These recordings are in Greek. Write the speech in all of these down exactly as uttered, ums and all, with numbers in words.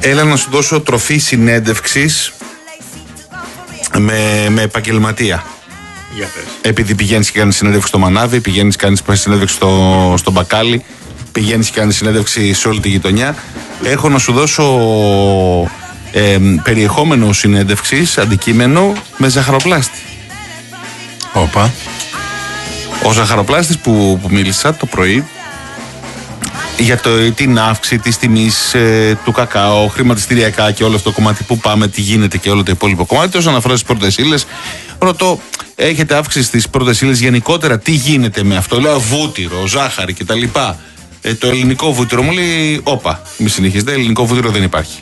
Έλα να σου δώσω τροφή συνέντευξης με, με επαγγελματία. Για πες. Επειδή πηγαίνεις και κάνεις συνέντευξη στο Μανάβι, πηγαίνεις και κάνεις συνέντευξη στο, στο Μπακάλι, πηγαίνεις και κάνεις συνέντευξη σε όλη τη γειτονιά. Έχω να σου δώσω ε, περιεχόμενο συνέντευξης, αντικείμενο με ζαχαροπλάστη. Όπα. Ο ζαχαροπλάστης που, που μίλησα το πρωί για το, την αύξηση της τιμής ε, του κακάο, χρηματιστηριακά και όλο αυτό το κομμάτι που πάμε, τι γίνεται και όλο το υπόλοιπο κομμάτι. Όσον αφορά στις πρώτες ύλες, ρωτώ, έχετε αύξηση στις πρώτες ύλες γενικότερα, τι γίνεται με αυτό? Λέω βούτυρο, ζάχαρη κτλ. Ε, το ελληνικό βούτυρο μου λέει, όπα, μη συνεχίζετε, ελληνικό βούτυρο δεν υπάρχει.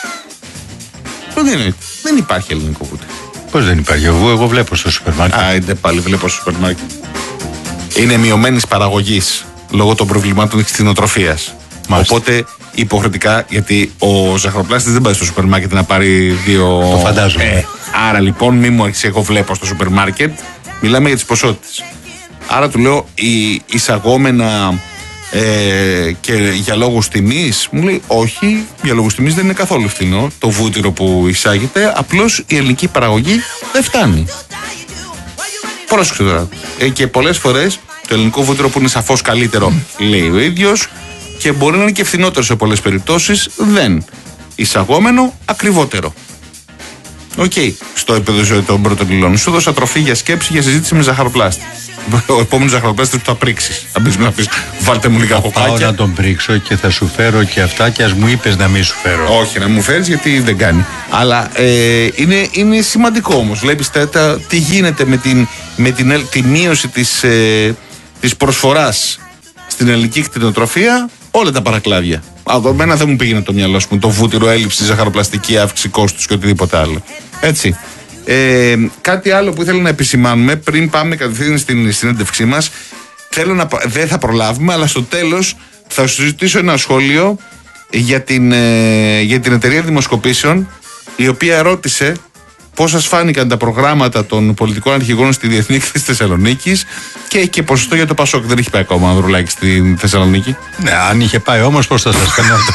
Δεν, δεν υπάρχει ελληνικό βούτυρο. Πώς δεν υπάρχει? Εγώ, εγώ βλέπω στο σούπερ μάρκετ. Α, είναι πάλι βλέπω στο σούπερ μάρκετ. Είναι μειωμένης παραγωγής λόγω των προβλημάτων της κτηνοτροφίας. Οπότε υποχρεωτικά, γιατί ο ζαχαροπλάστης δεν πάει στο σούπερ μάρκετ να πάρει δύο. Το φαντάζομαι. Ε, άρα λοιπόν, μη μου αρχίσει, εγώ βλέπω στο σούπερ μάρκετ, μιλάμε για τις ποσότητες. Άρα του λέω, η εισαγόμενα ε, και για λόγους τιμής, μου λέει όχι, για λόγους τιμής δεν είναι καθόλου φθηνό το βούτυρο που εισάγεται, απλώς η ελληνική παραγωγή δεν φτάνει. Πρόσεξε τώρα. Ε, και πολλές φορές το ελληνικό βούτυρο που είναι σαφώς καλύτερο, λέει ο ίδιος, και μπορεί να είναι και φθηνότερο σε πολλές περιπτώσεις, δεν. Εισαγόμενο, ακριβότερο. Οκ. Okay. Στο επίπεδο των πρώτων υλών. Σου δώσα τροφή για σκέψη, για συζήτηση με ζαχαροπλάστη. Ο επόμενος ζαχαροπλάστης που θα πρίξεις. Θα μπεις να πεις, βάλτε μου λίγα κοκάκια. Πάω να τον πρίξω και θα σου φέρω και αυτά, και ας μου είπες να μην σου φέρω. Όχι, να μου φέρεις γιατί δεν κάνει. Αλλά ε, είναι, είναι σημαντικό όμως. Βλέπεις τα, τα, τι γίνεται με την, με την, τη μείωση της, ε, της προσφοράς στην ελληνική κτηνοτροφία, όλα τα παρακλάδια. Εμένα δεν μου πήγαινε το μυαλό σου, το βούτυρο, έλλειψη, ζαχαροπλαστική, αύξηση κόστους και οτιδήποτε άλλο. Έτσι. Ε, κάτι άλλο που ήθελα να επισημάνουμε πριν πάμε κατευθείαν στην συνέντευξή μας. Θέλω να, δεν θα προλάβουμε, αλλά στο τέλος θα σου ζητήσω ένα σχόλιο για την, ε, για την εταιρεία δημοσκοπήσεων, η οποία ρώτησε πώς σας φάνηκαν τα προγράμματα των πολιτικών αρχηγών στη Διεθνή Έκθεση της Θεσσαλονίκης, και έχει και ποσοστό για το Πασόκ. Δεν έχει πάει ακόμα Ανδρουλάκη στη Θεσσαλονίκη. Ναι, αν είχε πάει όμως, πώς θα σας φαίνονταν.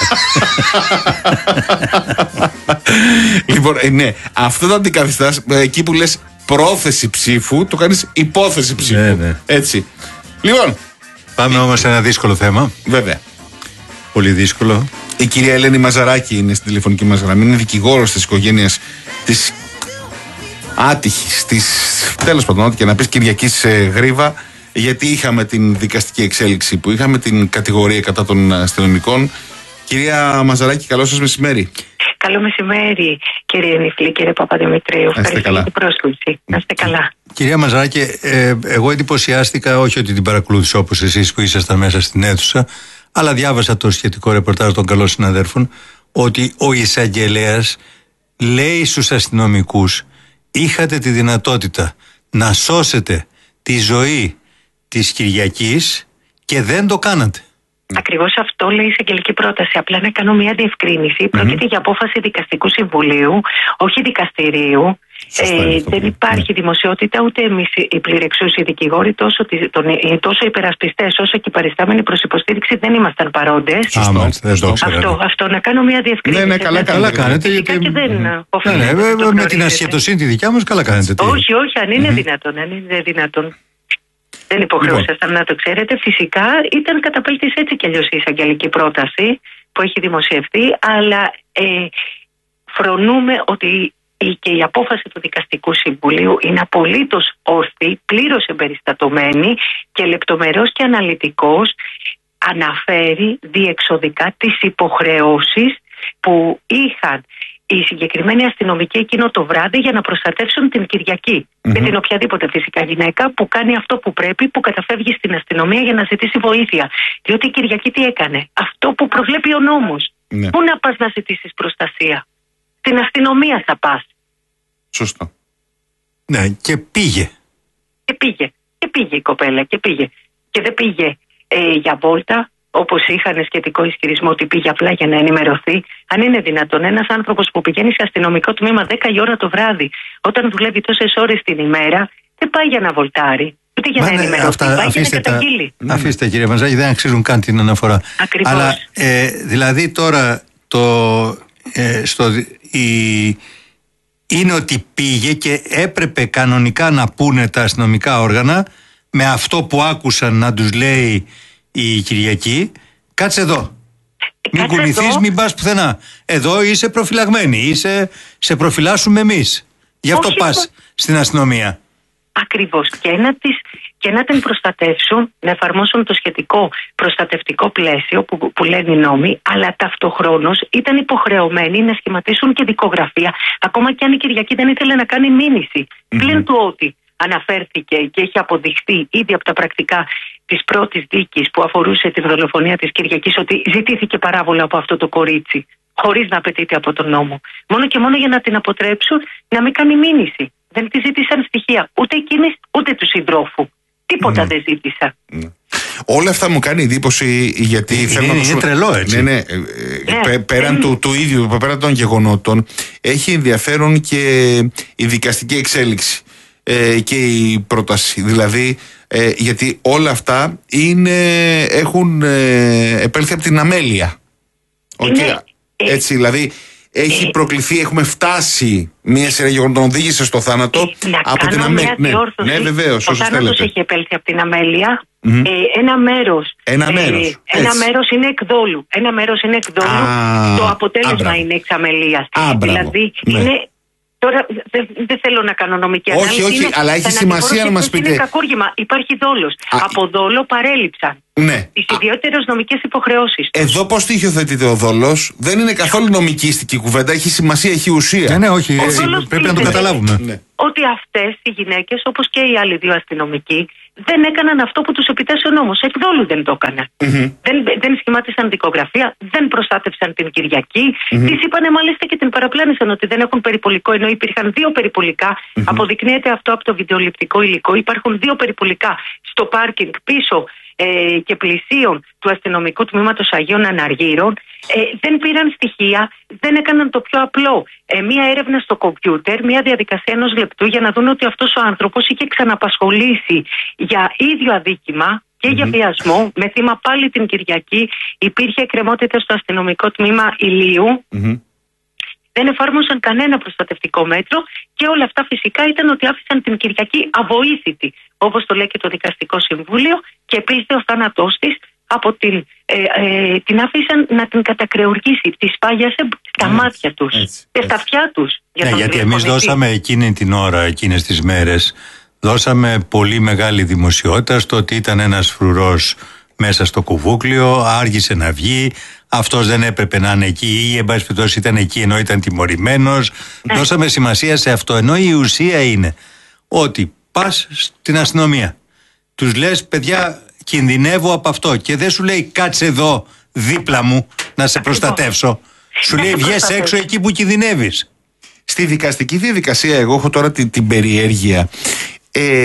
Λοιπόν, ε, ναι, αυτό το αντικαθιστάς, εκεί που λες πρόθεση ψήφου, το κάνεις υπόθεση ψήφου. Ναι, ναι. Έτσι. Λοιπόν. Πάμε όμως σε ένα δύσκολο θέμα. Βέβαια. Πολύ δύσκολο. Η κυρία Ελένη Μαζαράκη είναι στην τηλεφωνική μας γραμμή. Είναι δικηγόρος της οικογένειας της άτυχης, της, τέλος πάντων, ό,τι και να πεις, Κυριακής ε, Γρίβα, γιατί είχαμε την δικαστική εξέλιξη που είχαμε, την κατηγορία κατά των αστυνομικών. Κυρία Μαζαράκη, καλό σας μεσημέρι. Καλό μεσημέρι, κύριε Νιφλή, κύριε Παπαδημητρίου. Ευχαριστώ για την πρόσκληση. Να είστε καλά. Κυρία Μαζαράκη, ε, εγώ εντυπωσιάστηκα, όχι ότι την παρακολούθησα όπως εσείς που ήσασταν μέσα στην αίθουσα, αλλά διάβασα το σχετικό ρεπορτάζ των καλών συναδέρφων, ότι ο εισαγγελέας λέει στους αστυνομικούς, είχατε τη δυνατότητα να σώσετε τη ζωή της Κυριακής και δεν το κάνατε. Ακριβώς αυτό λέει η εισαγγελική πρόταση. Απλά να κάνω μια διευκρίνηση. Mm-hmm. Πρόκειται για απόφαση δικαστικού συμβουλίου, όχι δικαστηρίου. Ε, δεν υπάρχει yeah. δημοσιότητα, ούτε εμείς οι πληρεξούσιοι δικηγόροι, τόσο, τον, τόσο υπερασπιστές όσο και οι παριστάμενοι προς υποστήριξη δεν ήμασταν παρόντες. Α, μάλιστα, δεν το ξέρω. Αυτό, αυτό, να κάνω μια διευκρίνηση. Ναι, ναι, καλά, καλά κάνετε. Γιατί... Και δεν mm. ναι, ναι, με, με την ασχετοσύνη τη δικιά μας, καλά κάνετε. Όχι, όχι, αν είναι mm-hmm. δυνατόν, αν είναι δυνατόν. Δεν υποχρεούσασταν λοιπόν. Να το ξέρετε. Φυσικά ήταν καταπέλτης έτσι κι αλλιώς η εισαγγελική πρόταση που έχει δημοσιευτεί, αλλά ε, φρονούμε ότι η, και η απόφαση του Δικαστικού Συμβουλίου είναι απολύτως όρθη, πλήρως εμπεριστατωμένη και λεπτομερώς και αναλυτικός αναφέρει διεξοδικά τις υποχρεώσεις που είχαν οι συγκεκριμένοι αστυνομικοί εκείνο το βράδυ για να προστατεύσουν την Κυριακή. Mm-hmm. Με την οποιαδήποτε φυσικά γυναίκα που κάνει αυτό που πρέπει, που καταφεύγει στην αστυνομία για να ζητήσει βοήθεια. Διότι η Κυριακή τι έκανε? Αυτό που προβλέπει ο νόμος. Ναι. Πού να πας να ζητήσεις προστασία? Στην αστυνομία θα πας. Σωστό. Ναι, και πήγε. Και πήγε. Και πήγε η κοπέλα. Και πήγε. Και δεν πήγε ε, για βόλτα, όπως είχαν σχετικό ισχυρισμό ότι πήγε απλά για να ενημερωθεί. Αν είναι δυνατόν ένας άνθρωπος που πηγαίνει σε αστυνομικό τμήμα δέκα η ώρα το βράδυ, όταν δουλεύει τόσες ώρες την ημέρα, δεν πάει για να βολτάρει, ούτε για Μα να ναι, ενημερωθεί, αυτά, πάει για να καταγγείλει. Τα, αφήστε κύριε Μαζάκη, δεν αξίζουν καν την αναφορά. Ακριβώς. Αλλά ε, δηλαδή τώρα το ε, στο, η, είναι ότι πήγε και έπρεπε κανονικά να πούνε τα αστυνομικά όργανα με αυτό που άκουσαν να τους λέει η Κυριακή, κάτσε εδώ. Μην κουνηθείς, μην πας πουθενά. Εδώ είσαι προφυλαγμένη, είσαι, σε προφυλάσσουμε εμείς. Γι' αυτό πας το... στην αστυνομία. Ακριβώς. Και να, τις, και να την προστατεύσουν, να εφαρμόσουν το σχετικό προστατευτικό πλαίσιο που, που λένε οι νόμοι, αλλά ταυτοχρόνως ήταν υποχρεωμένοι να σχηματίσουν και δικογραφία, ακόμα και αν η Κυριακή δεν ήθελε να κάνει μήνυση. Mm-hmm. Πλην του ότι αναφέρθηκε και έχει αποδειχθεί ήδη από τα πρακτικά της πρώτης δίκης που αφορούσε τη δολοφονία της Κυριακής ότι ζητήθηκε παράβολα από αυτό το κορίτσι, χωρίς να απαιτείται από τον νόμο. Μόνο και μόνο για να την αποτρέψουν να μην κάνει μήνυση. Δεν τη ζήτησαν στοιχεία ούτε εκείνης ούτε του συντρόφου. Τίποτα mm. δεν ζήτησα. Mm. Όλα αυτά μου κάνει εντύπωση γιατί είναι, θέλω είναι, να το είναι τρελό, έτσι. Ναι, ναι, ναι. Πέραν του, του ίδιου, πέραν των γεγονότων, έχει ενδιαφέρον και η δικαστική εξέλιξη ε, και η πρόταση. Δηλαδή, ε, γιατί όλα αυτά είναι, έχουν ε, επέλθει από την αμέλεια. Okay. Έτσι, δηλαδή. Έχει προκληθεί, έχουμε φτάσει μια σειρά γεγονότων, οδήγησε στο θάνατο να από την αμέλεια. Ναι, ναι βεβαίως, όσο θέλετε. Ο θάνατος έχει επέλθει από την αμέλεια. Mm-hmm. Ε, ένα μέρος, ένα μέρος, ε, ένα μέρος είναι εκδόλου. Ένα μέρος είναι εκδόλου. Α, το αποτέλεσμα άμπρα. είναι εξ αμελίας. Δηλαδή ναι. είναι. Τώρα δεν δε θέλω να κάνω νομική ανάλυση. Όχι, όχι, είναι, αλλά έχει σημασία να μας πείτε. Είναι κακούργημα. Υπάρχει δόλος. Α, από δόλο παρέλειψαν. Ναι. Τις ιδιαίτερες νομικές υποχρεώσεις. Εδώ πώς στοιχειοθετείται ο δόλος, δεν είναι καθόλου νομικίστικη κουβέντα. Έχει σημασία, έχει ουσία. Ναι, ναι, όχι. Πρέπει να το καταλάβουμε. Ναι. Ότι αυτές οι γυναίκες, όπως και οι άλλοι δύο αστυνομικοί, δεν έκαναν αυτό που τους επιτάσσει ο νόμος. Εκδόλου δεν το έκαναν. Mm-hmm. Δεν, δεν σχημάτισαν δικογραφία, δεν προστάτευσαν την Κυριακή. Mm-hmm. Τις είπανε μάλιστα και την παραπλάνησαν ότι δεν έχουν περιπολικό, ενώ υπήρχαν δύο περιπολικά. Mm-hmm. Αποδεικνύεται αυτό από το βιντεοληπτικό υλικό. Υπάρχουν δύο περιπολικά στο πάρκινγκ πίσω ε, και πλησίων του αστυνομικού τμήματος Αγίων Αναργύρων. Ε, δεν πήραν στοιχεία, δεν έκαναν το πιο απλό. Ε, μία έρευνα στο κομπιούτερ, μία διαδικασία ενός λεπτού για να δουν ότι αυτός ο άνθρωπος είχε ξαναπασχολήσει για ίδιο αδίκημα και mm-hmm. για βιασμό, με θύμα πάλι την Κυριακή. Υπήρχε εκκρεμότητα στο αστυνομικό τμήμα Ηλίου. Mm-hmm. Δεν εφάρμοσαν κανένα προστατευτικό μέτρο και όλα αυτά φυσικά ήταν ότι άφησαν την Κυριακή αβοήθητη, όπως το λέει και το Δικαστικό Συμβούλιο, και επήλθε ο θάνατός της από την, ε, ε, την άφησαν να την κατακρεουργήσει, τη σπάγιασε στα έτσι, μάτια τους έτσι, και στα αυτιά τους. Για ναι, γιατί εμείς δώσαμε εκείνη την ώρα, εκείνες τις μέρες, δώσαμε πολύ μεγάλη δημοσιότητα στο ότι ήταν ένας φρουρός μέσα στο κουβούκλιο, άργησε να βγει, αυτός δεν έπρεπε να είναι εκεί ή εν πάση περιπτώσει ήταν εκεί ενώ ήταν τιμωρημένος. Ναι. Δώσαμε σημασία σε αυτό, ενώ η ουσία είναι ότι πας στην αστυνομία, τους λες παιδιά κινδυνεύω από αυτό και δεν σου λέει κάτσε εδώ δίπλα μου να σε προστατεύσω. Σου λέει βγες έξω εκεί που κινδυνεύεις. Στη δικαστική διαδικασία εγώ έχω τώρα την, την περιέργεια. Ε,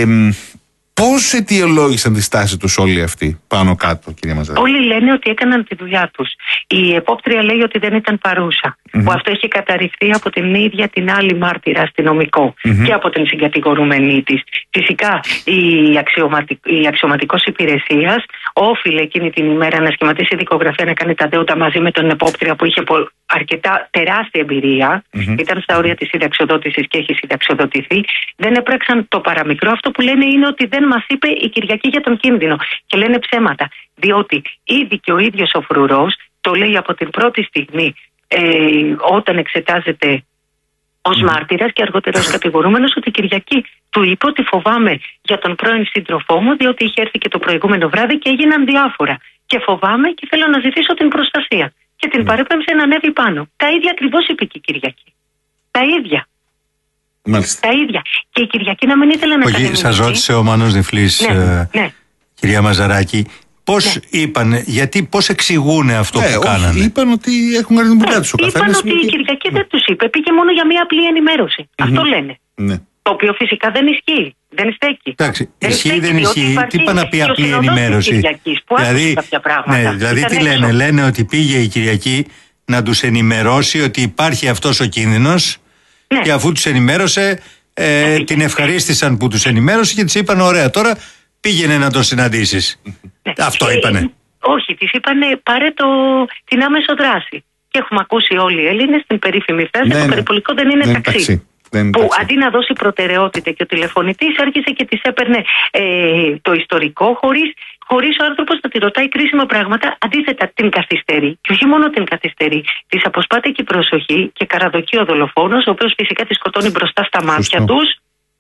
Πώς αιτιολόγησαν τη στάση τους όλοι αυτοί πάνω κάτω, κυρία Μαζαράκη? Όλοι λένε ότι έκαναν τη δουλειά τους. Η επόπτρια λέει ότι δεν ήταν παρούσα. Mm-hmm. Που αυτό έχει καταρριφθεί από την ίδια την άλλη μάρτυρα αστυνομικό mm-hmm. και από την συγκατηγορουμένη της. Φυσικά η, αξιωματικ... η αξιωματικός υπηρεσίας όφιλε εκείνη την ημέρα να σχηματίσει δικογραφία, να κάνει τα δέοντα μαζί με τον επόπτρια που είχε αρκετά τεράστια εμπειρία. Mm-hmm. Ήταν στα όρια της συνταξιοδότησης και έχει συνταξιοδοτηθεί. Δεν έπραξαν το παραμικρό. Αυτό που λένε είναι ότι δεν μας είπε η Κυριακή για τον κίνδυνο. Και λένε ψέματα. Διότι ήδη και ο ίδιος ο φρουρός το λέει από την πρώτη στιγμή ε, όταν εξετάζεται ως μάρτυρας και αργότερα ως κατηγορούμενος, ότι η Κυριακή του είπε ότι φοβάμαι για τον πρώην σύντροφό μου, διότι είχε έρθει και το προηγούμενο βράδυ και έγιναν διάφορα. Και φοβάμαι και θέλω να ζητήσω την προστασία. Και την παρέπεμψε να ανέβει πάνω. Τα ίδια ακριβώς είπε και η Κυριακή. Τα ίδια. Μάλιστα. Τα ίδια. Και η Κυριακή να μην ήθελε να κάνει. Όχι, σας ρώτησε ο Μάνος Νιφλής, ναι, ε, ναι. κυρία Μαζαράκη, πώς ναι. είπαν, γιατί, πώς εξηγούν αυτό ναι, που όχι, κάνανε? Είπαν ότι έχουν κάνει την δουλειά τους. Είπαν ότι η Κυριακή δεν τους είπε, πήγε μόνο για μια απλή ενημέρωση. Mm-hmm. Αυτό λένε. Ναι. Το οποίο φυσικά δεν ισχύει. Δεν στέκει. Εντάξει, δεν ισχύει, στέκει, δεν ισχύει. Τι είπα να πει απλή ενημέρωση? Δηλαδή, ναι, δηλαδή τι λένε, λένε ότι πήγε η Κυριακή να τους ενημερώσει ότι υπάρχει αυτός ο κίνδυνος. Ναι. Και αφού τους ενημέρωσε, ε, ναι, την ευχαρίστησαν που τους ενημέρωσε και της είπαν ωραία, τώρα πήγαινε να το συναντήσεις. Ναι. Αυτό είπανε. Όχι, της είπανε πάρε το, την άμεσο δράση. και έχουμε ακούσει όλοι οι Έλληνες την περίφημη φράση: ναι, το ναι. περιπολικό δεν είναι δεν ταξί. ταξί. Δεν που ταξί. Αντί να δώσει προτεραιότητα και ο τηλεφωνητής άρχισε και της έπαιρνε ε, το ιστορικό, χωρίς, χωρίς ο άνθρωπος να τη ρωτάει κρίσιμα πράγματα. Αντίθετα, την καθυστερεί. Και όχι μόνο την καθυστερεί, της αποσπάται και η προσοχή και καραδοκεί ο δολοφόνος, ο οποίος φυσικά τη σκοτώνει μπροστά στα μάτια τους.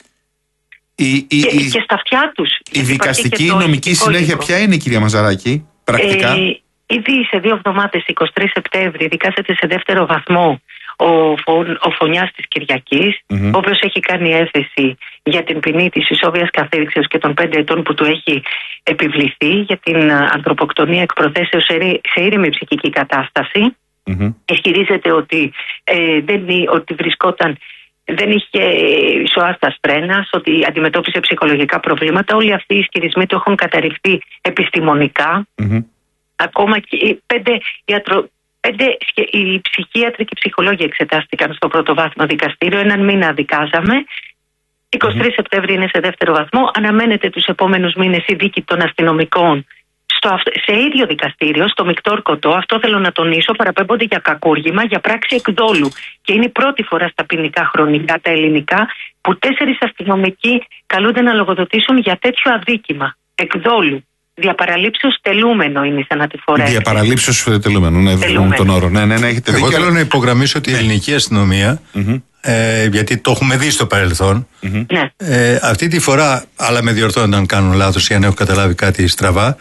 Η, η, και, η, και στα αυτιά τους. Η δικαστική, η νομική συνέχεια ήλικο. Ποια είναι, κυρία Μαζαράκη, πρακτικά? Ε, ήδη σε δύο εβδομάδες, εικοστή τρίτη Σεπτέμβρη, δικάσεται σε δεύτερο βαθμό ο, φων, ο φωνιάς της Κυριακής, mm-hmm. ο οποίος έχει κάνει έφεση για την ποινή της ισόβιας καθήλυξεως και των πέντε ετών που του έχει επιβληθεί για την ανθρωποκτονία εκ προθέσεως σε ήρεμη ψυχική κατάσταση. Mm-hmm. Ισχυρίζεται ότι, ε, δεν, ότι βρισκόταν, δεν είχε ισοάστας φρένας, ότι αντιμετώπισε ψυχολογικά προβλήματα. Όλοι αυτοί οι ισχυρισμοί του έχουν καταρριφθεί επιστημονικά. Mm-hmm. Ακόμα και πέντε, ιατρο... πέντε οι ψυχίατροι και οι ψυχολόγοι εξετάστηκαν στο πρωτοβάθμιο δικαστήριο. Έναν μήνα δικάζαμε. εικοστή τρίτη mm-hmm. Σεπτέμβρη είναι σε δεύτερο βαθμό. Αναμένεται τους επόμενους μήνες η δίκη των αστυνομικών στο, σε ίδιο δικαστήριο, στο μεικτό ορκωτό. Αυτό θέλω να τονίσω. Παραπέμπονται για κακούργημα, για πράξη εκδόλου. Και είναι η πρώτη φορά στα ποινικά χρονικά, τα ελληνικά, που τέσσερις αστυνομικοί καλούνται να λογοδοτήσουν για τέτοιο αδίκημα. Εκδόλου. Διαπαραλήψεως τελούμενο είναι η θανατηφορία. Διαπαραλήψεως τελούμενο, ναι, τελούμενο. Τον όρο. Ναι, ναι, ναι, έχετε Εγώ δίκιο. θέλω να υπογραμμίσω ότι η ελληνική αστυνομία, mm-hmm. ε, γιατί το έχουμε δει στο παρελθόν, mm-hmm. ε, αυτή τη φορά, αλλά με διορθώνουν αν κάνουν λάθος ή αν έχω καταλάβει κάτι στραβά,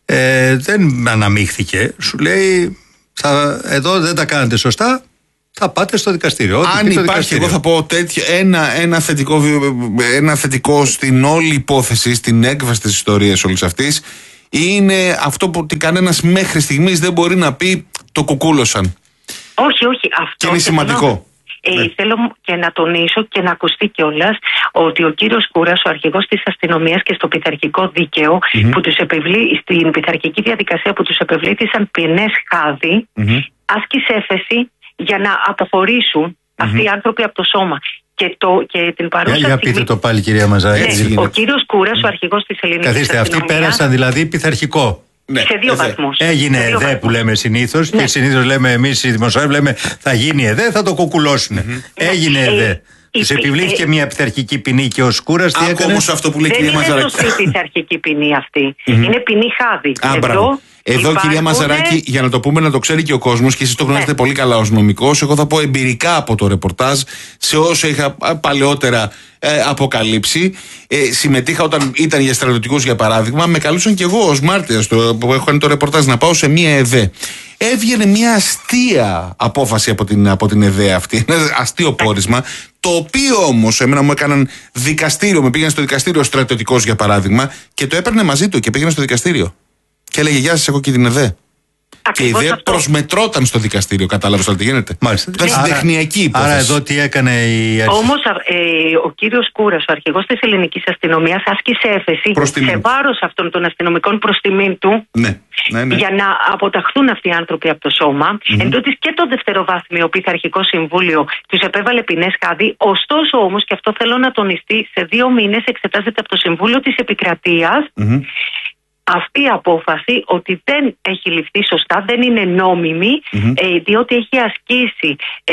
ε, δεν αναμίχθηκε. Σου λέει, θα, εδώ δεν τα κάνετε σωστά, θα πάτε στο δικαστήριο. Ό,τι αν υπάρχει, δικαστήριο. Εγώ θα πω τέτοιο, ένα, ένα, θετικό, ένα θετικό στην όλη υπόθεση, στην έκβαση της ιστορίας όλης αυτής, είναι αυτό που κανένας μέχρι στιγμής δεν μπορεί να πει το κουκούλωσαν. Όχι, όχι. Αυτό και είναι σημαντικό. Ε, ναι. Θέλω και να τονίσω και να ακουστεί κιόλας ότι ο κύριος Κούρας, ο αρχηγός της αστυνομίας και στο πειθαρχικό δίκαιο, mm-hmm. που τους επιβλή, στην πειθαρχική διαδικασία που τους επευλήθησαν ποινές χάδι, mm-hmm. άσκησε έφεση για να αποχωρήσουν mm-hmm. αυτοί οι άνθρωποι από το σώμα. Και, το, και την παρούσα για, για στιγμή... πείτε το πάλι, κυρία Μαζαράκη. Ναι, ο κύριος Κούρας, ο αρχηγός της ελληνικής Καθίστε, αστυνομίας... αυτοί πέρασαν δηλαδή πειθαρχικό. Ναι, σε δύο βαθμούς. Έγινε σε δύο ΕΔΕ βαθμούς. που λέμε συνήθως, ναι. Και συνήθως λέμε εμείς οι δημοσιογράφοι, λέμε θα γίνει ΕΔΕ, θα το κουκουλώσουν. Mm-hmm. Έγινε ναι. ΕΔΕ. Τους επιβλήθηκε ε, μια πειθαρχική ποινή και ο Σκούρας τι έκανε? Όμως αυτό που λέει, δεν κυρία είναι Μαζαράκη. σωστή πειθαρχική ποινή αυτή. Είναι ποινή χάδι. Α, Εδώ, Εδώ υπάρχουν... κυρία Μαζαράκη, για να το πούμε, να το ξέρει και ο κόσμος, και εσείς το γνωρίζετε ναι. πολύ καλά ως νομικός, εγώ θα πω εμπειρικά από το ρεπορτάζ, σε όσο είχα παλαιότερα ε, αποκαλύψει. Ε, συμμετείχα όταν ήταν για στρατιωτικούς, για παράδειγμα, με καλούσαν και εγώ ως μάρτυρας που έχω κάνει το ρεπορτάζ να πάω σε μία ΕΔΕ. Έβγαινε μια αστεία απόφαση από την, από την ΕΔΕ αυτή, ένα αστείο πόρισμα, το οποίο όμως εμένα μου έκαναν δικαστήριο, με πήγαινε στο δικαστήριο στρατιωτικός για παράδειγμα, και το έπαιρνε μαζί του και πήγαινε στο δικαστήριο. Και έλεγε γεια σας, έχω και την ΕΔΕ. Ακριβώς και η ιδέα αυτό. προσμετρώταν στο δικαστήριο, κατάλαβες τι γίνεται. Μάλιστα. Ήταν στην τεχνιακή υπόθεση. Άρα εδώ τι έκανε η αρχή. Όμως ε, ο κύριος Κούρας, ο αρχηγός της ελληνικής αστυνομίας, άσκησε έφεση σε βάρος αυτών των αστυνομικών προς τιμήν του, ναι, ναι, ναι. για να αποταχθούν αυτοί οι άνθρωποι από το σώμα. Mm-hmm. Εν τούτης και το δευτεροβάθμιο πειθαρχικό συμβούλιο τους επέβαλε ποινές χάδι. Ωστόσο όμως, και αυτό θέλω να τονιστεί, σε δύο μήνες εξετάζεται από το Συμβούλιο της Επικρατείας mm-hmm. αυτή η απόφαση ότι δεν έχει ληφθεί σωστά, δεν είναι νόμιμη, mm-hmm. ε, διότι έχει ασκήσει ε,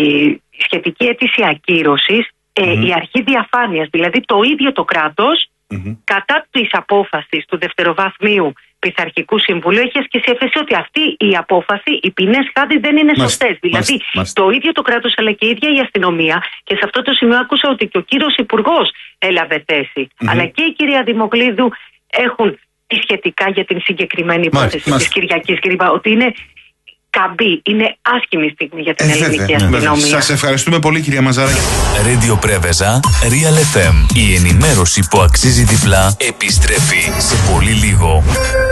σχετική αίτηση ακύρωσης ε, mm-hmm. η αρχή διαφάνειας, δηλαδή το ίδιο το κράτος mm-hmm. κατά της απόφασης του δευτεροβαθμίου πειθαρχικού συμβουλίου έχει ασκήσει έφεση ότι αυτή η απόφαση, οι ποινές χάδι δεν είναι σωστές. Δηλαδή μάλιστα, μάλιστα. το ίδιο το κράτος αλλά και η ίδια η αστυνομία, και σε αυτό το σημείο άκουσα ότι και ο κύριος Υπουργός έλαβε θέση, mm-hmm. αλλά και η κυρία Δημοκλίδου έχουν σχετικά για την συγκεκριμένη υπόθεση της Κυριακής, ότι είναι καμπή, είναι άσχημη στιγμή για την ε, ελληνική βέβαια, αστυνομία. Ναι, σας ευχαριστούμε πολύ, κυρία Μαζαράκη. Radio Πρέβεζα, Real εφ εμ. Η ενημέρωση που αξίζει διπλά επιστρέφει σε πολύ λίγο.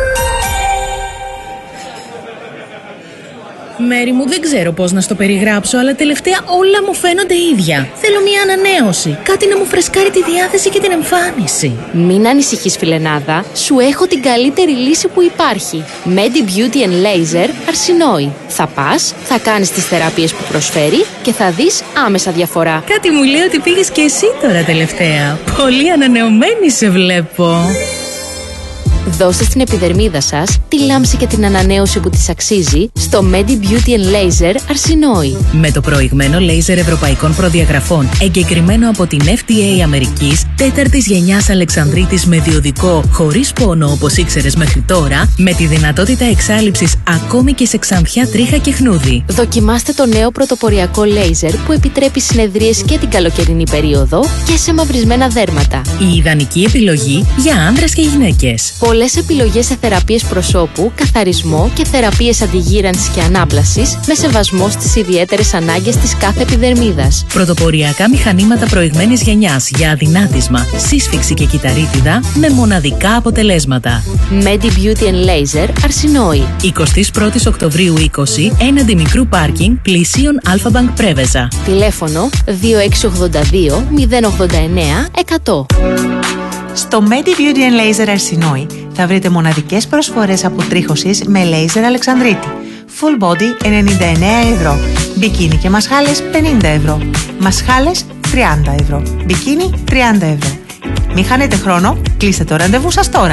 Μέρη μου, δεν ξέρω πώς να στο περιγράψω, αλλά τελευταία όλα μου φαίνονται ίδια. Θέλω μια ανανέωση. Κάτι να μου φρεσκάρει τη διάθεση και την εμφάνιση. Μην ανησυχείς, φιλενάδα. Σου έχω την καλύτερη λύση που υπάρχει. Medi Beauty and Laser Αρσινόη. Θα πας, θα κάνεις τις θεραπείες που προσφέρει και θα δεις άμεσα διαφορά. Κάτι μου λέει ότι πήγες και εσύ τώρα τελευταία. Πολύ ανανεωμένη σε βλέπω. Δώστε στην επιδερμίδα σας τη λάμψη και την ανανέωση που της αξίζει στο Medi Beauty and Laser Αρσινόη. Με το προηγμένο λέιζερ ευρωπαϊκών προδιαγραφών, εγκεκριμένο από την εφ ντι έι Αμερικής, τέταρτης γενιάς Αλεξανδρίτης με διοδικό, χωρίς πόνο όπως ήξερες μέχρι τώρα, με τη δυνατότητα εξάλειψης ακόμη και σε ξανθιά, τρίχα και χνούδι. Δοκιμάστε το νέο πρωτοποριακό λέιζερ που επιτρέπει συνεδρίες και την καλοκαιρινή περίοδο και σε μαυρισμένα δέρματα. Η ιδανική επιλογή για άνδρες και γυναίκες. Πολλές επιλογές σε θεραπείες προσώπου, καθαρισμό και θεραπείες αντιγύρανσης και ανάπλασης με σεβασμό στις ιδιαίτερες ανάγκες της κάθε επιδερμίδας. Πρωτοποριακά μηχανήματα προηγμένης γενιάς για αδυνάτισμα, σύσφυξη και κυταρίτιδα με μοναδικά αποτελέσματα. Medi Beauty and Laser Αρσινόη. εικοστή πρώτη Οκτωβρίου είκοσι, έναντι μικρού πάρκινγκ, πλησίον Alpha Bank Πρέβεζα. Τηλέφωνο δύο έξι ογδόντα δύο μηδέν ογδόντα εννέα εκατό. Στο Medi Beauty and Laser Αρσινόη θα βρείτε μοναδικές προσφορές αποτρίχωσης με λέιζερ Αλεξανδρίτη. Full body ενενήντα εννέα ευρώ. Μπικίνι και μασχάλες πενήντα ευρώ. Μασχάλες τριάντα ευρώ. Μπικίνι τριάντα ευρώ. Μην χάνετε χρόνο, κλείστε το ραντεβού σας τώρα.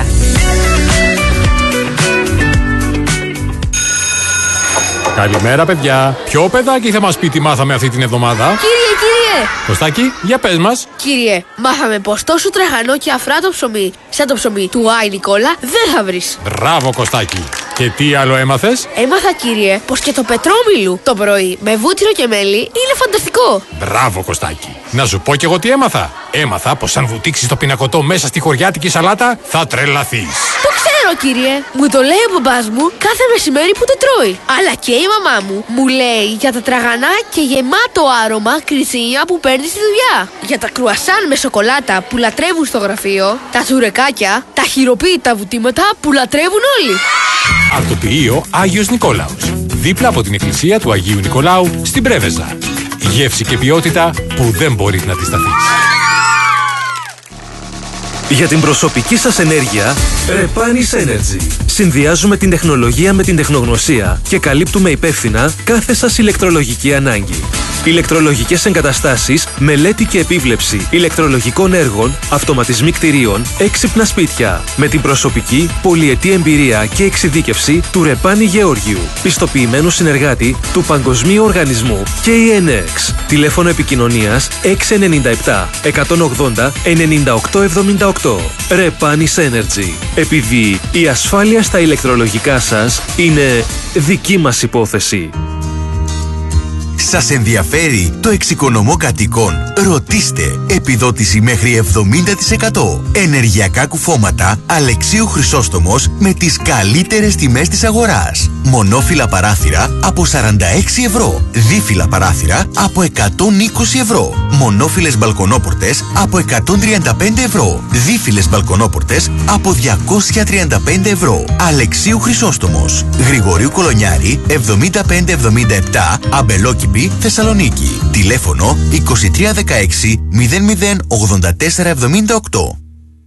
Καλημέρα, παιδιά. Ποιο παιδάκι θα μας πει τι μάθαμε αυτή την εβδομάδα? Κύριε, κύριε! Κωστάκη, για πες μας. Κύριε, μάθαμε πως τόσο τραχανό και αφράτο ψωμί, σαν το ψωμί του Άι Νικόλα, δεν θα βρεις. Μπράβο, Κωστάκη. Και τι άλλο έμαθες? Έμαθα, κύριε, πως και το πετρόμιλου το πρωί με βούτυρο και μέλι είναι φανταστικό. Μπράβο, Κωστάκη. Να σου πω κι εγώ τι έμαθα. Έμαθα πως αν βουτήξεις το πινακωτό μέσα στη χωριάτικη σαλάτα, θα τρελαθείς. Το ξέρω, κύριε. Μου το λέει ο μπαμπάς μου κάθε μεσημέρι που το τρώει. Αλλά και η μαμά μου μου λέει για τα τραγανά και γεμάτο άρωμα κριτσίνια που παίρνει στη δουλειά. Για τα κρουασάν με σοκολάτα που λατρεύουν στο γραφείο. Τα τσουρεκάκια, τα χειροποίητα βουτήματα που λατρεύουν όλοι. Αρτοποιείο Άγιος Νικόλαος. Δίπλα από την εκκλησία του Αγίου Νικολάου στην Πρέβεζα. Γεύση και ποιότητα που δεν μπορείς να αντισταθείς. Για την προσωπική σας ενέργεια, Repanis Energy. Συνδυάζουμε την τεχνολογία με την τεχνογνωσία και καλύπτουμε υπεύθυνα κάθε σας ηλεκτρολογική ανάγκη. Ηλεκτρολογικές εγκαταστάσεις, μελέτη και επίβλεψη ηλεκτρολογικών έργων, αυτοματισμοί κτηρίων, έξυπνα σπίτια. Με την προσωπική, πολυετή εμπειρία και εξειδίκευση του Ρεπάνι Γεώργιου, πιστοποιημένου συνεργάτη του Παγκοσμίου Οργανισμού και η ΕΝΕΞ. Τηλέφωνο επικοινωνίας έξι εννιά επτά εκατόν ογδόντα ενενήντα οκτώ εβδομήντα οκτώ. Repanis Energy. Επειδή η ασφάλεια στα ηλεκτρολογικά σας είναι δική μας υπόθεση. Σας ενδιαφέρει το εξοικονομώ κατοικών? Ρωτήστε. Επιδότηση μέχρι εβδομήντα τοις εκατό. Ενεργειακά κουφώματα Αλεξίου Χρυσόστομος με τις καλύτερες τιμές της αγοράς. Μονόφυλλα παράθυρα από σαράντα έξι ευρώ. Δίφυλλα παράθυρα από εκατόν είκοσι ευρώ. Μονόφυλλες μπαλκονόπορτες από εκατόν τριάντα πέντε ευρώ. Δίφυλλες μπαλκονόπορτες από διακόσια τριάντα πέντε ευρώ. Αλεξίου Χρυσόστομος. Γρηγορίου Κολονιάρη εβδομήντα πέντε εβδομήντα επτά, Αμπελόκηπη, Θεσσαλονίκη. Τηλέφωνο είκοσι τρία δεκαέξι μηδέν μηδέν ογδόντα τέσσερα εβδομήντα οκτώ.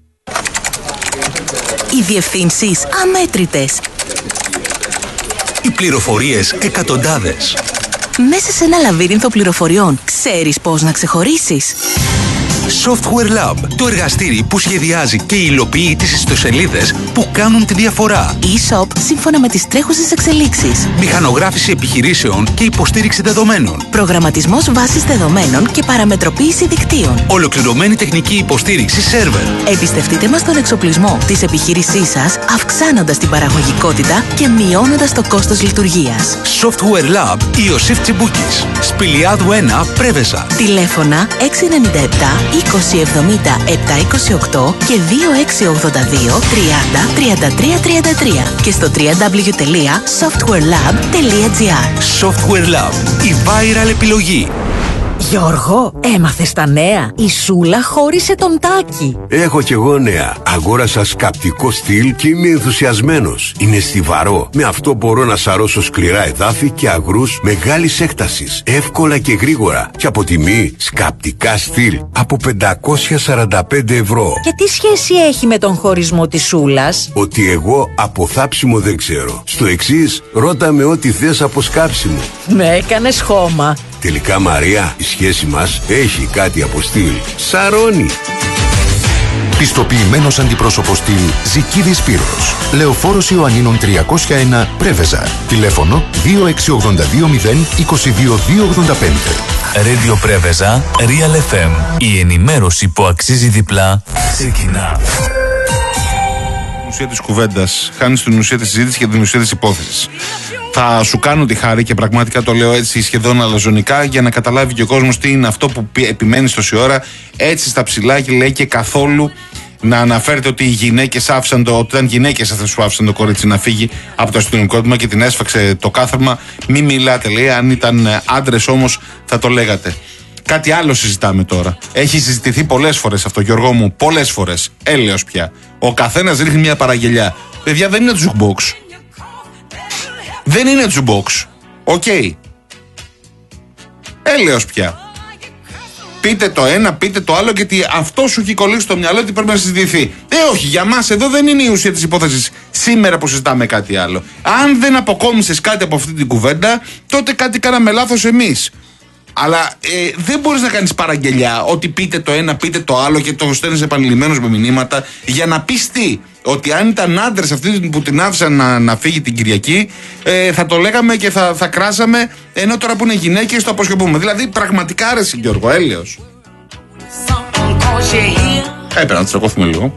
Οι διευθύνσεις αμέτρητες. Οι πληροφορίες εκατοντάδες. Μέσα σε ένα λαβύρινθο πληροφοριών, ξέρεις πώς να ξεχωρίσεις? Software Lab, το εργαστήρι που σχεδιάζει και υλοποιεί τις ιστοσελίδες που κάνουν τη διαφορά. E-shop σύμφωνα με τις τρέχουσες εξελίξεις. Μηχανογράφηση επιχειρήσεων και υποστήριξη δεδομένων. Προγραμματισμός βάσης δεδομένων και παραμετροποίηση δικτύων. Ολοκληρωμένη τεχνική υποστήριξη σερβερ. Εμπιστευτείτε μας τον εξοπλισμό της επιχείρησής σας, αυξάνοντας την παραγωγικότητα και μειώνοντας το κόστος λειτουργίας. Software Lab Ιωσήφ Τσιμπούκης. Σπηλιάδου ένα, Πρέβεζα. Τηλέφωνα έξι εννιά επτά είκοσι εβδομήντα επτακόσια είκοσι οκτώ και δύο έξι ογδόντα δύο τριάντα τριάντα τρία τριάντα τρία και στο double-u double-u double-u τελεία software lab τελεία gr. Software Lab, η viral επιλογή. Γιώργο, έμαθες τα νέα? Η Σούλα χώρισε τον Τάκη. Έχω κι εγώ νέα. Αγόρασα σκαπτικό στυλ και είμαι ενθουσιασμένος. Είναι στιβαρό. Με αυτό μπορώ να σαρώσω σκληρά εδάφη και αγρούς μεγάλης έκτασης. Εύκολα και γρήγορα. Και από τιμή σκαπτικά στυλ από πεντακόσια σαράντα πέντε ευρώ. Και τι σχέση έχει με τον χωρισμό της Σούλας? Ότι εγώ από θάψιμο δεν ξέρω. Στο εξής, ρώτα με ό,τι θες από σκάψιμο. Με έκανες χώμα. Τελικά, Μαρία, η σχέση μας έχει κάτι από στυλ. Σαρώνει. Πιστοποιημένος αντιπρόσωπος στυλ Ζικίδης Σπύρος. Λεωφόρος Ιωαννίνων τριακόσια ένα Πρέβεζα. Τηλέφωνο δύο έξι ογδόντα δύο μηδέν είκοσι δύο δύο ογδόντα πέντε. Radio Πρέβεζα, Real εφ εμ. Η ενημέρωση που αξίζει διπλά ξεκινά. Την ουσία της κουβέντας, χάνεις την ουσία της συζήτησης και την ουσία της υπόθεσης. Θα σου κάνω τη χάρη και πραγματικά το λέω έτσι σχεδόν αλαζονικά για να καταλάβει και ο κόσμος τι είναι αυτό που επιμένει τόση ώρα. Έτσι στα ψηλά και λέει και καθόλου να αναφέρετε ότι οι γυναίκες άφησαν το, ότι ήταν γυναίκες αυτές που άφησαν το κορίτσι να φύγει από το αστυνομικό τμήμα και την έσφαξε το κάθαρμα. Μη μιλάτε, λέει. Αν ήταν άντρες όμως θα το λέγατε. Κάτι άλλο συζητάμε τώρα. Έχει συζητηθεί πολλές φορές αυτό, Γιώργο μου. Πολλές φορές. Έλεος πια. Ο καθένας ρίχνει μια παραγγελιά. Παιδιά, δεν είναι jukebox. Δεν είναι jukebox. Οκ. Okay. Έλεος πια. Πείτε το ένα, πείτε το άλλο, γιατί αυτό σου έχει κολλήσει στο μυαλό ότι πρέπει να συζητηθεί. Ε, όχι, για μας εδώ δεν είναι η ουσία της υπόθεσης σήμερα που συζητάμε κάτι άλλο. Αν δεν αποκόμισες κάτι από αυτή την κουβέντα, τότε κάτι κάναμε λάθος εμείς. Αλλά ε, δεν μπορείς να κάνεις παραγγελιά ότι πείτε το ένα, πείτε το άλλο και το στέλνεις επανειλημμένος με μηνύματα για να πεις τι. Ότι αν ήταν άντρες αυτοί που την άφησαν να, να φύγει την Κυριακή, ε, θα το λέγαμε και θα, θα κράσαμε, ενώ τώρα που είναι γυναίκες το αποσκοπούμε. Δηλαδή πραγματικά άρεσε, Γιώργο, έλεος. Έπρεπε να τσακωθούμε λίγο.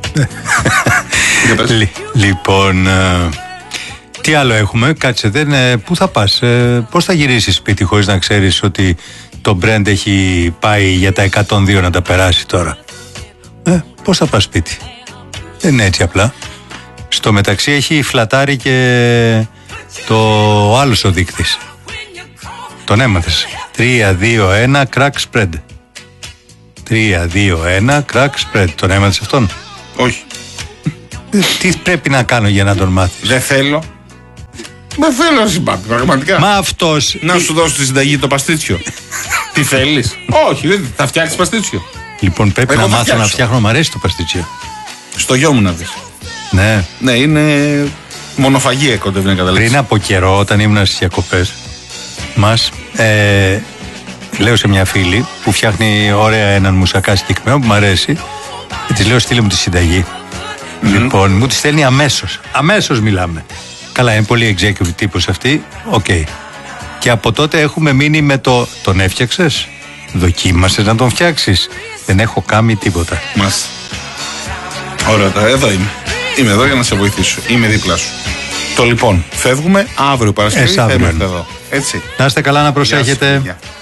Λοιπόν, τι άλλο έχουμε, κάτσε, δεν, πού θα πας, πώς θα γυρίσεις σπίτι χωρίς να ξέρεις ότι το brand έχει πάει για τα εκατόν δύο να τα περάσει τώρα. Ε, πώς θα πας σπίτι. Δεν είναι έτσι απλά. Στο μεταξύ έχει φλατάρει και το άλλος ο δείκτης. Τον έμαθες. τρία δύο ένα crack spread. τρία δύο ένα crack spread. Τον έμαθες αυτόν? Όχι. Τι πρέπει να κάνω για να τον μάθεις? Δεν θέλω. Δεν θέλω να συμπάπτει, πραγματικά. Μα αυτός... Να σου δώσω τη συνταγή το παστίτσιο. Τι θέλεις? Όχι, δεν θα φτιάξεις παστίτσιο. Λοιπόν, πρέπει Εγώ να μάθω φτιάξω. να φτιάχνω, μου αρέσει το παστίτσιο. Στο γιο μου να δεις. Ναι. Ναι, είναι μονοφαγία κοντεύει να καταλήξει. Πριν από καιρό, όταν ήμουν στις διακοπές μας, ε, λέω σε μια φίλη που φτιάχνει ωραία έναν μουσακά συγκεκριμένο που μου αρέσει, και της λέω στείλε μου τη συνταγή. Mm-hmm. Λοιπόν, μου τη στέλνει αμέσως. Αμέσως μιλάμε. Καλά, είναι πολύ executive τύπος αυτή. Οκ. Okay. Και από τότε έχουμε μείνει με το τον έφτιαξες, δοκίμασες να τον φτιάξεις. Δεν έχω κάνει τίποτα. Μάλιστα. Ωραία, εδώ είμαι. Είμαι εδώ για να σε βοηθήσω. Είμαι δίπλα σου. Το λοιπόν, φεύγουμε αύριο Παρασκευή. Ε, θα είμαστε εδώ. Έτσι. Να είστε καλά, να προσέχετε. Γεια σου,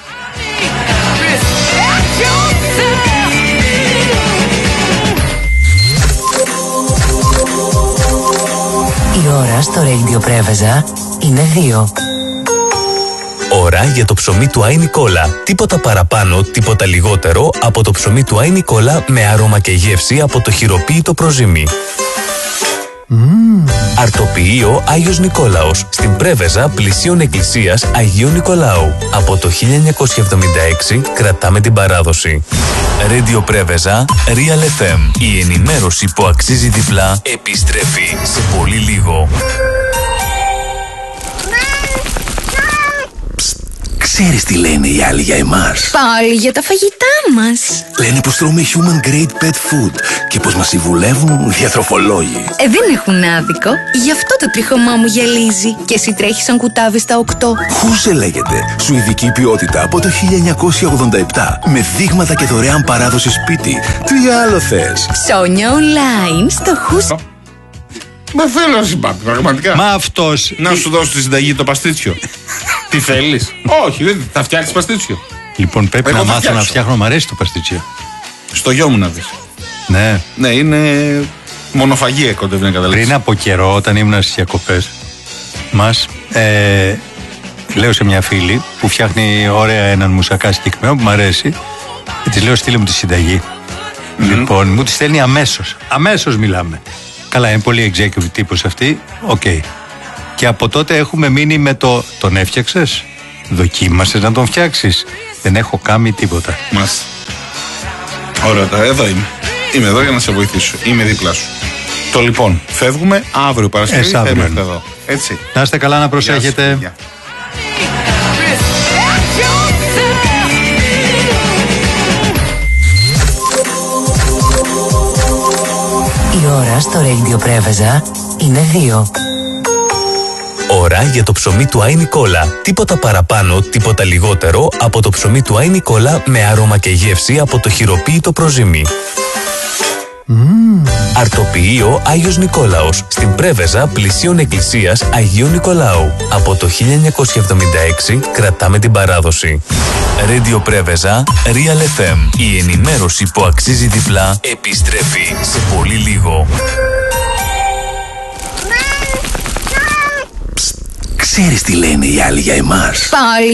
Η ώρα στο Radio Πρέβεζα είναι δύο. Ώρα για το ψωμί του Άι Νικόλα. Τίποτα παραπάνω, τίποτα λιγότερο από το ψωμί του Άι Νικόλα με άρωμα και γεύση από το χειροποίητο προζύμι. Mm. Αρτοποιείο Άγιος Νικόλαος στην Πρέβεζα πλησίων εκκλησίας Αγίου Νικολάου. Από το χίλια εννιακόσια εβδομήντα έξι κρατάμε την παράδοση. Radio Πρέβεζα, Real εφ εμ. Η ενημέρωση που αξίζει διπλά επιστρέφει σε πολύ λίγο. Ξέρεις τι λένε οι άλλοι για εμάς? Πάλι για τα φαγητά μας. Λένε πως τρώμε human grade pet food και πως μας συμβουλεύουν διατροφολόγοι. Ε, δεν έχουν άδικο. Γι' αυτό το τρίχωμά μου γυαλίζει. Και εσύ τρέχεις σαν κουτάβι στα οκτώ. Χούσε λέγεται. Σουηδική ποιότητα από το χίλια εννιακόσια ογδόντα επτά. Με δείγματα και δωρεάν παράδοση σπίτι. Τι άλλο θες? Ψώνια online στο Χούσε. Μα θέλω να συμπάπτει, πραγματικά. Μα αυτός... Να σου δώσω τη συνταγή το παστίτσιο. Τι θέλεις? Όχι, δεν θα φτιάξεις παστίτσιο. Λοιπόν, πρέπει Εγώ να μάθω φτιάξω. να φτιάχνω, μου αρέσει το παστίτσιο. Στο γιο μου να δεις. Ναι. Ναι, είναι μονοφαγία κοντεύει να καταλήξει. Πριν από καιρό, όταν ήμουν στις διακοπές μας, ε, λέω σε μια φίλη που φτιάχνει ωραία έναν μουσακά συγκεκριμένο που μου αρέσει, και της λέω στείλε μου τη συνταγή. Mm-hmm. Λοιπόν, μου τη στέλνει αμέσως. Αμέσως μιλάμε. Καλά, είναι πολύ executive τύπος αυτή. Οκ. Okay. Και από τότε έχουμε μείνει με το τον έφτιαξες, δοκίμασες να τον φτιάξεις. Δεν έχω κάνει τίποτα. Μάλιστα. Ωραία, εδώ είμαι. Είμαι εδώ για να σε βοηθήσω. Είμαι δίπλα σου. Το λοιπόν, φεύγουμε αύριο Παρασκευή. Ε, θα είμαστε εδώ. Έτσι. Να είστε καλά, να προσέχετε. Γεια σου, ώρα στο Radio Πρέβεζα είναι δύο. Ώρα για το ψωμί του Άι Νικόλα. Τίποτα παραπάνω, τίποτα λιγότερο από το ψωμί του Άι Νικόλα με άρωμα και γεύση από το χειροποίητο προζύμι. Mm. Αρτοποιείο Άγιος Νικόλαος στην Πρέβεζα πλησίων εκκλησίας Αγίου Νικολάου. Από το χίλια εννιακόσια εβδομήντα έξι κρατάμε την παράδοση. Radio Πρέβεζα, Real εφ εμ. Η ενημέρωση που αξίζει διπλά επιστρέφει σε πολύ λίγο. Ξέρεις τι λένε οι άλλοι για εμάς? Πάλι